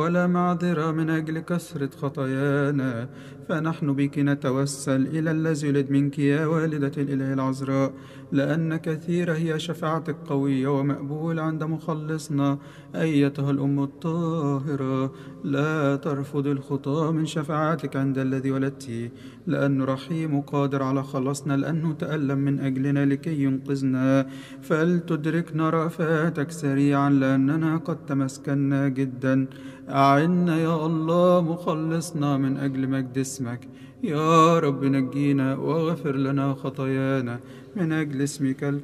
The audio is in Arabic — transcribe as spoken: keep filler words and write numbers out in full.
ولا معذرة من أجل كثرة خطايانا، فنحن بك نتوسل إلى الذي ولد منك يا والدة الإله العذراء، لأن كثيرة هي شفاعتك قوية ومقبول عند مخلصنا أيتها الأم الطاهرة. لا ترفض الخطاة من شفاعتك عند الذي ولدته، لأنه رحيم وقادر على خلصنا، لأنه تألم من أجلنا لكي ينقذنا. فلتدركنا رأفاتك سريعا، لأننا قد تمسكنا جدا. أعنا يا الله مخلصنا من أجل مجد اسمك. يا رب نجينا واغفر لنا خطايانا من أجل اسمك